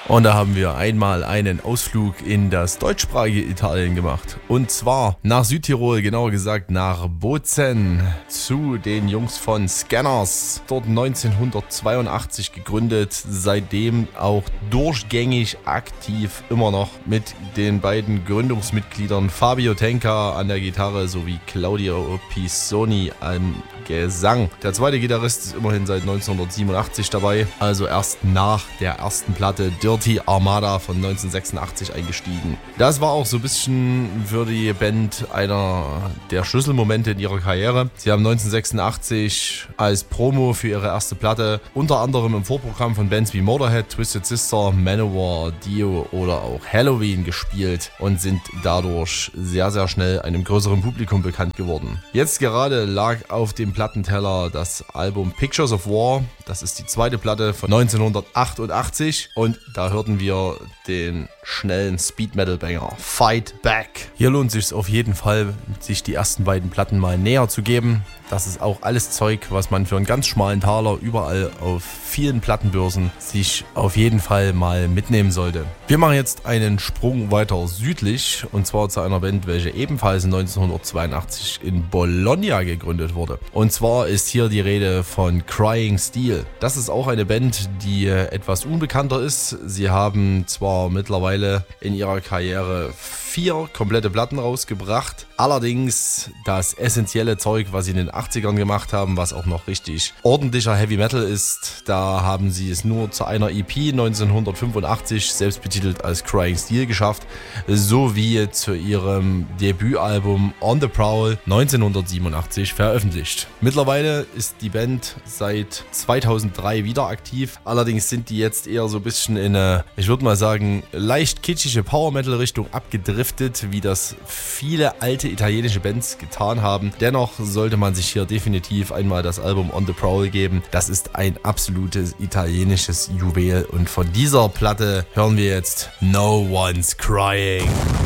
Und da haben wir einmal einen Ausflug in das deutschsprachige Italien gemacht. Und zwar nach Südtirol, genauer gesagt nach Bozen, zu den Jungs von Scanners. Dort 1982 gegründet, seitdem auch durchgängig aktiv, immer noch mit den beiden Gründungsmitgliedern Fabio Tenca an der Gitarre sowie Claudio Pisoni am Gesang. Der zweite Gitarrist ist immerhin seit 1987 dabei, also erst nach der ersten Platte Dirty Armada von 1986 eingestiegen. Das war auch so ein bisschen für die Band einer der Schlüsselmomente in ihrer Karriere. Sie haben 1986 als Promo für ihre erste Platte unter anderem im Vorprogramm von Bands wie Motorhead, Twisted Sister, Manowar, Dio oder auch Halloween gespielt und sind dadurch sehr, sehr schnell einem größeren Publikum bekannt geworden. Jetzt gerade lag auf dem Plattenteller das Album Pictures of War. Das ist die zweite Platte von 1988 und da hörten wir den schnellen Speed Metal Banger Fight Back. Hier lohnt es sich auf jeden Fall, sich die ersten beiden Platten mal näher zu geben. Das ist auch alles Zeug, was man für einen ganz schmalen Taler überall auf vielen Plattenbörsen sich auf jeden Fall mal mitnehmen sollte. Wir machen jetzt einen Sprung weiter südlich und zwar zu einer Band, welche ebenfalls 1982 in Bologna gegründet wurde. Und zwar ist hier die Rede von Crying Steel. Das ist auch eine Band, die etwas unbekannter ist. Sie haben zwar mittlerweile in ihrer Karriere 4 komplette Platten rausgebracht. Allerdings das essentielle Zeug, was sie in den 80ern gemacht haben, was auch noch richtig ordentlicher Heavy Metal ist, da haben sie es nur zu einer EP 1985, selbst betitelt als Crying Steel, geschafft, sowie zu ihrem Debütalbum On the Prowl 1987 veröffentlicht. Mittlerweile ist die Band seit 2003 wieder aktiv, allerdings sind die jetzt eher so ein bisschen in eine, ich würde mal sagen, leicht kitschige Power-Metal-Richtung abgedriftet, wie das viele alte italienische Bands getan haben. Dennoch sollte man sich hier definitiv einmal das Album On the Prowl geben. Das ist ein absolutes italienisches Juwel und von dieser Platte hören wir jetzt No One's Crying.